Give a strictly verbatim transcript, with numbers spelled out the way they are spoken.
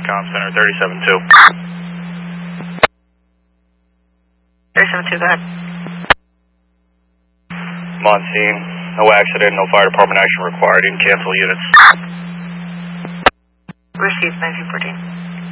Com Center thirty-seven two. thirty-seven two, go ahead. I'm on scene. No accident, no fire department action required. You can cancel units. Received, nineteen fourteen.